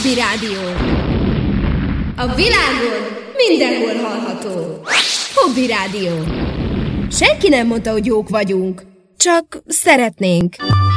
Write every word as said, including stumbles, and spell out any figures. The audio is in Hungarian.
Hobby Rádió. A világon mindenhol hallható. Hobby Rádió. Senki nem mondta, hogy jók vagyunk, csak szeretnénk.